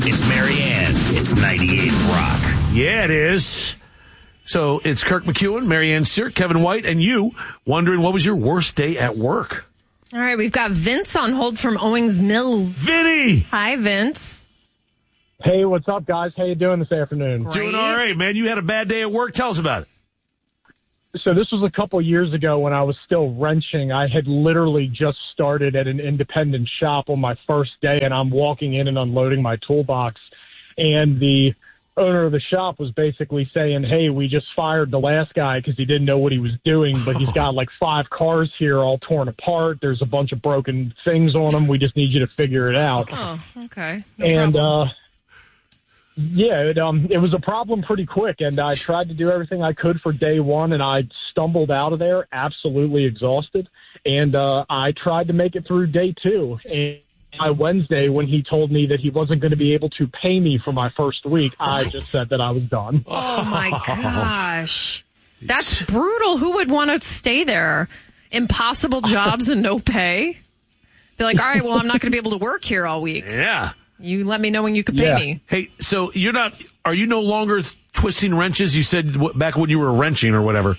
It's Marianne. It's 98 Rock. Yeah, it is. So it's Kirk McEwen, Marianne Sear, Kevin White, and you wondering what was your worst day at work? All right, we've got Vince on hold from Owings Mills. Vinny! Hi, Vince. Hey, what's up, guys? How you doing this afternoon? Great. Doing all right, man. You had a bad day at work. Tell us about it. So this was a couple years ago when I was still wrenching. I had literally just started at an independent shop on my first day, and I'm walking in and unloading my toolbox. And the owner of the shop was basically saying, hey, we just fired the last guy because he didn't know what he was doing, but he's got like 5 cars here all torn apart. There's a bunch of broken things on them. We just need you to figure it out. Oh, okay. It was a problem pretty quick, and I tried to do everything I could for day one, and I stumbled out of there absolutely exhausted, and I tried to make it through day two. And by Wednesday, when he told me that he wasn't going to be able to pay me for my first week, I just said that I was done. Oh, my gosh. That's brutal. Who would want to stay there? Impossible jobs and no pay? Be like, all right, well, I'm not going to be able to work here all week. Yeah. You let me know when you can pay me. Hey, so are you no longer twisting wrenches? You said back when you were wrenching or whatever.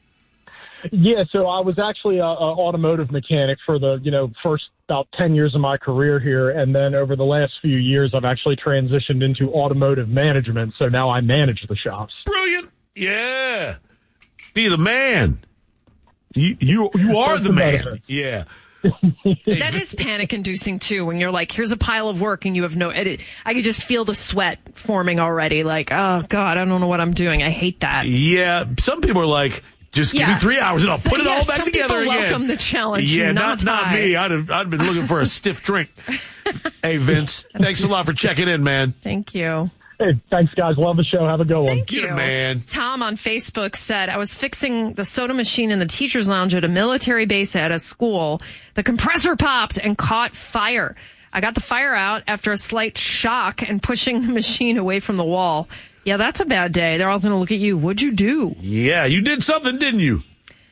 Yeah, so I was actually an automotive mechanic for the, first about 10 years of my career here. And then over the last few years, I've actually transitioned into automotive management. So now I manage the shops. Brilliant. Yeah. Be the man. You are the man. Benefit. Yeah. That is panic-inducing, too, when you're like, here's a pile of work and you have no edit. I could just feel the sweat forming already. Like, oh, God, I don't know what I'm doing. I hate that. Yeah. Some people are like, just give me 3 hours and I'll put it all back together again. Some people welcome the challenge. Yeah, not me. I'd been looking for a stiff drink. Hey, Vince, thanks a lot for checking in, man. Thank you. Hey, thanks, guys. Love the show. Have a good one. Thank you. Man. Tom on Facebook said, I was fixing the soda machine in the teacher's lounge at a military base at a school. The compressor popped and caught fire. I got the fire out after a slight shock and pushing the machine away from the wall. Yeah, that's a bad day. They're all going to look at you. What'd you do? Yeah, you did something, didn't you?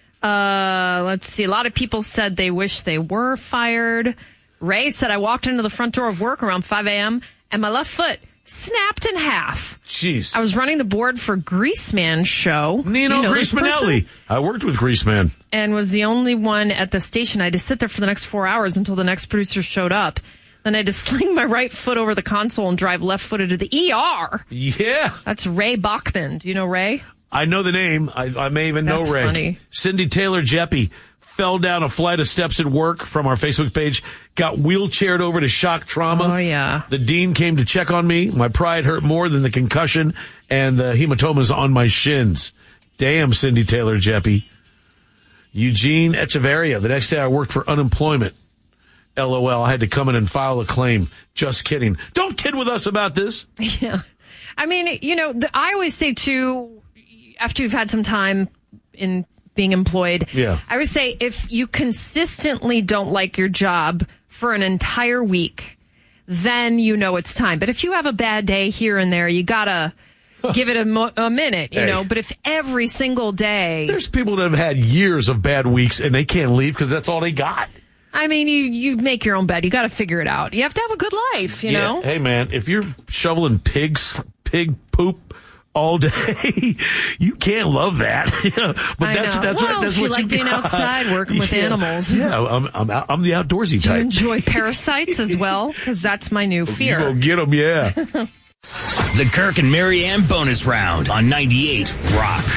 Let's see. A lot of people said they wish they were fired. Ray said, I walked into the front door of work around 5 a.m. and my left foot snapped in half. Jeez. I was running the board for Greaseman show. Nino Greasemanelli. I worked with Greaseman. And was the only one at the station. I had to sit there for the next 4 hours until the next producer showed up. Then I had to sling my right foot over the console and drive left-footed to the ER. Yeah. That's Ray Bachman. Do you know Ray? I know the name. I may even know Ray. Funny. Cindy Taylor Jeppy fell down a flight of steps at work from our Facebook page, got wheelchaired over to shock trauma. Oh, yeah. The dean came to check on me. My pride hurt more than the concussion and the hematomas on my shins. Damn, Cindy Taylor Jeppy. Eugene Echeverria. The next day I worked for unemployment. LOL. I had to come in and file a claim. Just kidding. Don't kid with us about this. Yeah. I mean, I always say, too, after you've had some time in being employed, I always say if you consistently don't like your job for an entire week, then it's time. But if you have a bad day here and there, you got to give it a minute, you know. But if every single day... There's people that have had years of bad weeks and they can't leave because that's all they got. I mean, you make your own bed. You got to figure it out. You have to have a good life, you know? Hey, man, if you're shoveling pig poop all day, you can't love that. But that's what you like being outside working with animals. Yeah, I'm the outdoorsy type. Do you enjoy parasites as well? Because that's my new fear. You go get them, yeah. The Kirk and Marianne bonus round on 98 Rock.